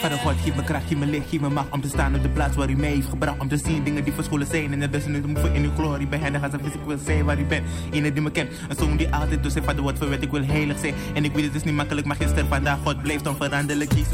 Vader God, geef me kracht, geef me licht, geef me macht om te staan op de plaats waar u mij heeft gebracht. Om te zien dingen die verscholen zijn en er dus niet te moeven in uw glorie. Behendig als ik wil zijn waar u bent. Ene die me kent, een zoon die altijd door zijn vader wordt verwet. Ik wil heilig zijn en ik weet het is niet makkelijk, maar gisteren vandaag God blijft onveranderlijk. Jezus